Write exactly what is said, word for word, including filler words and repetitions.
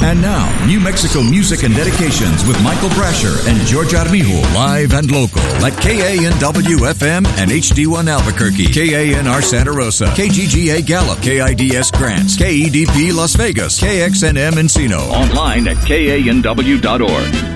And now, New Mexico music and dedications with Michael Brasher and George Armijo, live and local at K A N W F M and H D one Albuquerque, K A N R Santa Rosa, K G G A Gallup, K I D S Grants, K E D P Las Vegas, K X N M Encino. Online at K A N W dot org.